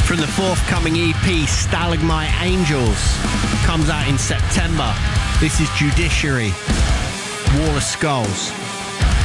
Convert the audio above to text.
From the forthcoming EP, Stalagmite Angels, comes out in September. This is Judiciary, War of Skulls.